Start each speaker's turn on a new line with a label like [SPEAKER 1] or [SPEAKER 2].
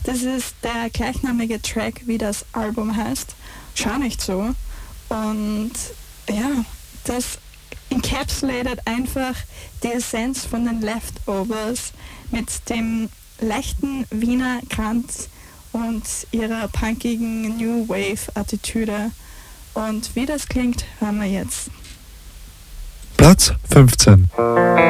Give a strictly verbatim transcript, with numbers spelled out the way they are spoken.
[SPEAKER 1] Das ist der gleichnamige Track, wie das Album heißt. Schau nicht so. Und ja, das encapsulated einfach die Essenz von den Leftovers mit dem leichten Wiener Kant und ihrer punkigen New Wave Attitüde. Und wie das klingt, hören wir jetzt.
[SPEAKER 2] Platz fünfzehn.